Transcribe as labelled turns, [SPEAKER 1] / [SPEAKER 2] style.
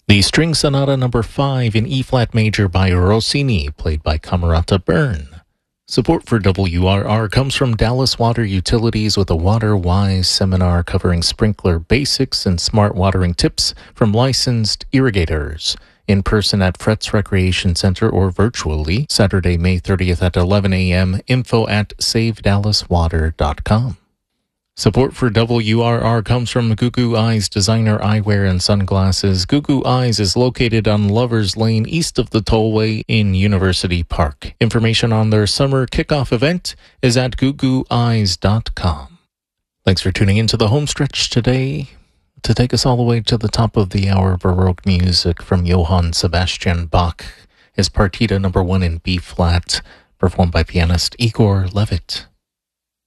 [SPEAKER 1] The String Sonata Number 5 in E-flat major by Rossini, played by Camerata Byrne. Support for WRR comes from Dallas Water Utilities with a WaterWise seminar covering sprinkler basics and smart watering tips from licensed irrigators. In person at Fretz Recreation Center or virtually, Saturday, May 30th at 11 a.m., info@savedallaswater.com. Support for WRR comes from Gugu Eyes Designer Eyewear and Sunglasses. Gugu Eyes is located on Lovers Lane east of the tollway in University Park. Information on their summer kickoff event is at gugueyes.com. Thanks for tuning into the home stretch today. To take us all the way to the top of the hour, Baroque music from Johann Sebastian Bach is Partita Number 1 in B-flat, performed by pianist Igor Levit.